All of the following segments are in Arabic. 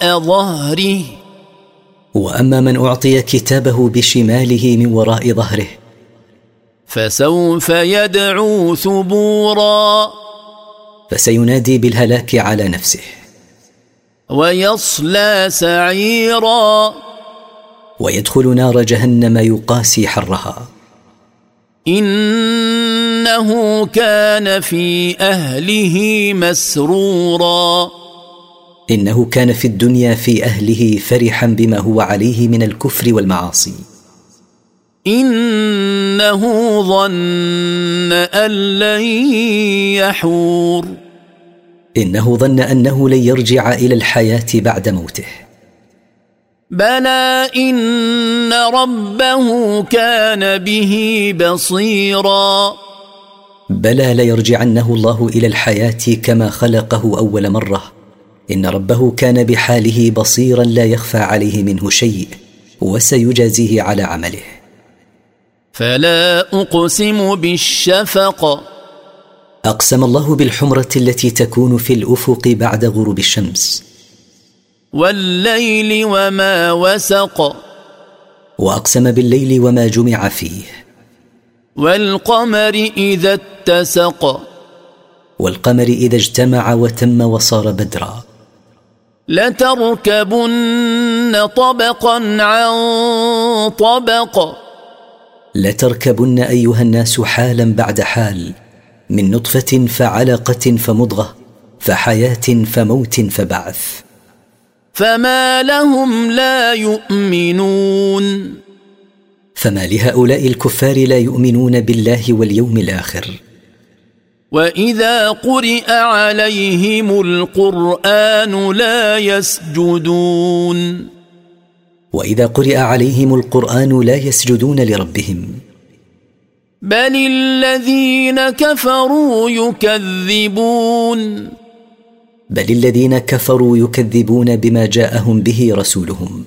ظهره. وأما من أعطي كتابه بشماله من وراء ظهره فسوف يدعو ثبورا، فسينادي بالهلاك على نفسه. ويصلى سعيرا، ويدخل نار جهنم يقاسي حرها. إنه كان في أهله مسرورا، إنه كان في الدنيا في أهله فرحا بما هو عليه من الكفر والمعاصي. إنه ظن أن لن يحور، إنه ظن أنه لن يرجع إلى الحياة بعد موته. بلى إن ربه كان به بصيرا، بلى ليرجعنه الله إلى الحياة كما خلقه أول مرة. إن ربه كان بحاله بصيرا لا يخفى عليه منه شيء، وسيجازيه على عمله. فلا أقسم بالشفق، أقسم الله بالحمرة التي تكون في الأفق بعد غروب الشمس. والليل وما وسق، وأقسم بالليل وما جمع فيه. والقمر إذا اتسق، والقمر إذا اجتمع وتم وصار بدرا. لتركبن طبقا عن طبق، لتركبن أيها الناس حالا بعد حال، من نطفة فعلقة فمضغة فحياة فموت فبعث. فما لهم لا يؤمنون، فما لهؤلاء الكفار لا يؤمنون بالله واليوم الآخر. وإذا قرئ عليهم القرآن لا يسجدون، وإذا قرئ عليهم القرآن لا يسجدون لربهم. بل الذين كفروا يكذبون، بل الذين كفروا يكذبون بما جاءهم به رسولهم.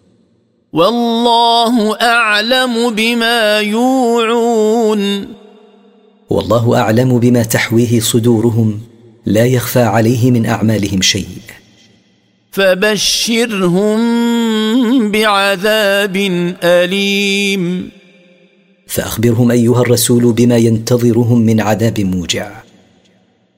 والله أعلم بما يوعون، والله أعلم بما تحويه صدورهم، لا يخفى عليه من أعمالهم شيء. فبشرهم بعذاب أليم، فأخبرهم أيها الرسول بما ينتظرهم من عذاب موجع.